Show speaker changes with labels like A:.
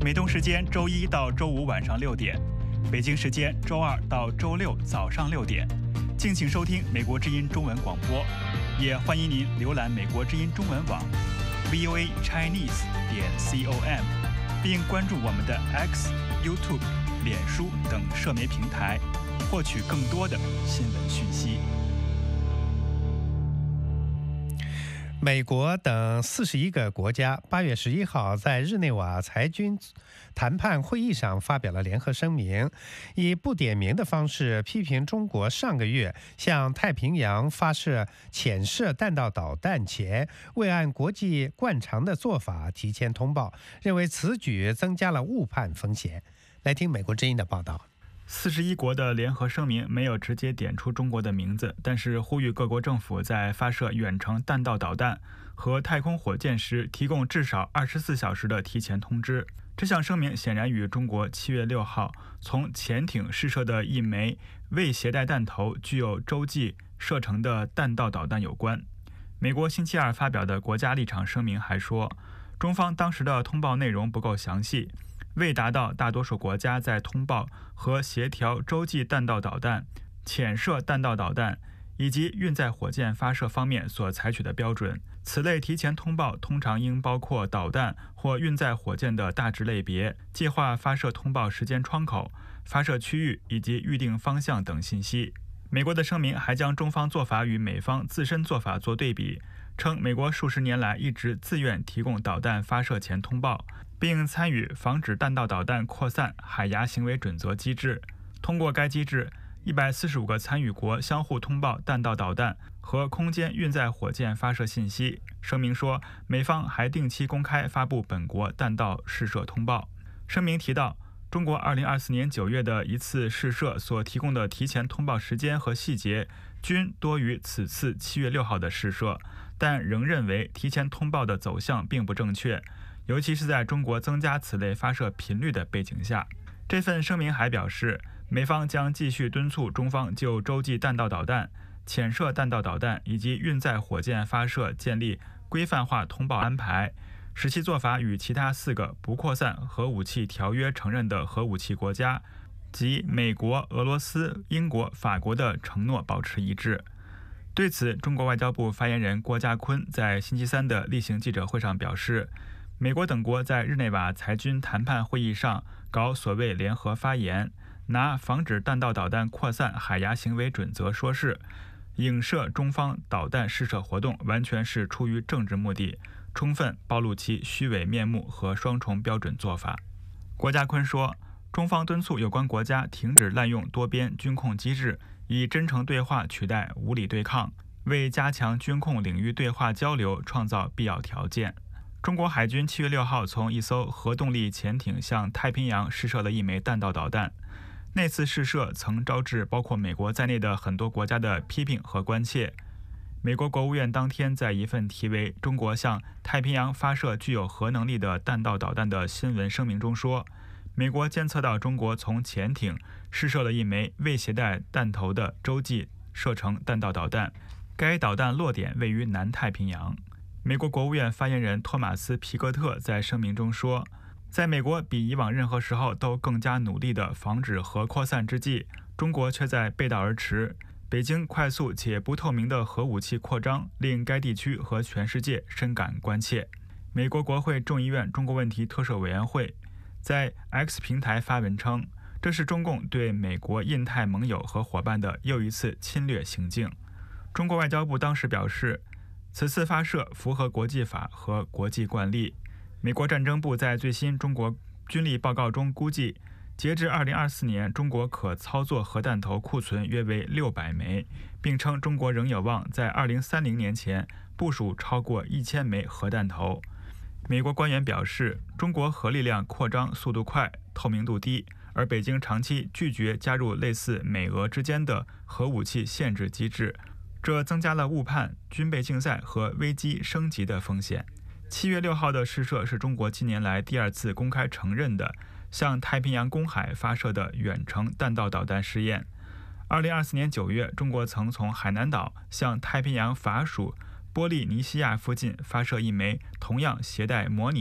A: 美东时间周一到周五晚上6点，北京时间周二到周六早上6点。敬请收听美国之音中文广播，也欢迎您浏览美国之音中文网 voachinese.com， 并关注我们的 X、YouTube、脸书等社媒平台，获取更多的新闻讯息。
B: 美国等41个国家8月11号在日内瓦裁军谈判会议上发表了联合声明，以不点名的方式批评中国上个月向太平洋发射潜射弹道导弹前未按国际惯常的做法提前通报，认为此举增加了误判风险。来听美国之音的报道。
A: 41国的联合声明没有直接点出中国的名字，但是呼吁各国政府在发射远程弹道导弹和太空火箭时提供至少24小时的提前通知。这项声明显然与中国7月6号从潜艇试射的一枚未携带弹头具有洲际射程的弹道导弹有关。美国星期二发表的国家立场声明还说，中方当时的通报内容不够详细，未达到大多数国家在通报和协调洲际弹道导弹、潜射弹道导弹以及运载火箭发射方面所采取的标准。此类提前通报通常应包括导弹或运载火箭的大致类别、计划发射通报时间窗口、发射区域以及预定方向等信息。美国的声明还将中方做法与美方自身做法做对比，称美国数十年来一直自愿提供导弹发射前通报，并参与防止弹道导弹扩散海牙行为准则机制。通过该机制，145个参与国相互通报弹道导弹和空间运载火箭发射信息。声明说，美方还定期公开发布本国弹道试射通报。声明提到，中国2024年9月的一次试射所提供的提前通报时间和细节均多于此次7月6号的试射，但仍认为提前通报的走向并不正确，尤其是在中国增加此类发射频率的背景下。这份声明还表示，美方将继续敦促中方就洲际弹道导弹、潜射弹道导弹以及运载火箭发射建立规范化通报安排，使其做法与其他4个不扩散核武器条约承认的核武器国家及美国、俄罗斯、英国、法国的承诺保持一致。对此，中国外交部发言人郭家坤在星期三的例行记者会上表示，美国等国在日内瓦裁军谈判会议上搞所谓联合发言，拿防止弹道导弹扩散海牙行为准则说事，影射中方导弹试射活动完全是出于政治目的，充分暴露其虚伪面目和双重标准做法。郭家坤说，中方敦促有关国家停止滥用多边军控机制，以真诚对话取代无理对抗，为加强军控领域对话交流创造必要条件。中国海军7月6号从一艘核动力潜艇向太平洋试射了一枚弹道导弹。那次试射曾招致包括美国在内的很多国家的批评和关切。美国国务院当天在一份题为《中国向太平洋发射具有核能力的弹道导弹》的新闻声明中说，美国监测到中国从潜艇试射了一枚未携带弹头的洲际射程弹道导弹，该导弹落点位于南太平洋。美国国务院发言人托马斯·皮格特在声明中说，在美国比以往任何时候都更加努力地防止核扩散之际，中国却在背道而驰。北京快速且不透明的核武器扩张令该地区和全世界深感关切。美国国会众议院中国问题特设委员会在 X 平台发文称，这是中共对美国印太盟友和伙伴的又一次侵略行径。中国外交部当时表示，此次发射符合国际法和国际惯例。美国战争部在最新中国军力报告中估计，截至2024年，中国可操作核弹头库存约为600枚，并称中国仍有望在2030年前部署超过1000枚核弹头。美国官员表示，中国核力量扩张速度快，透明度低，而北京长期拒绝加入类似美俄之间的核武器限制机制，这增加了误判、军备竞赛和危机升级的风险。7月6号的试射是中国近年来第2次公开承认的向太平洋公海发射的远程弹道导弹试验。2024年9月，中国曾从海南岛向太平洋法属波利尼西亚附近发射一枚同样携带模拟